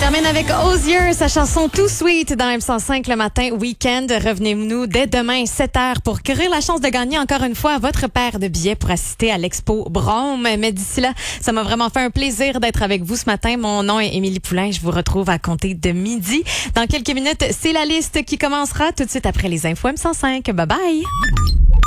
Termine avec Osier, sa chanson Too Sweet dans M105 le matin, week-end. Revenez-nous dès demain, 7h, pour courir la chance de gagner encore une fois votre paire de billets pour assister à l'Expo Brome. Mais d'ici là, ça m'a vraiment fait un plaisir d'être avec vous ce matin. Mon nom est Émilie Poulain. Je vous retrouve à compter de midi. Dans quelques minutes, c'est la liste qui commencera tout de suite après les infos M105. Bye bye!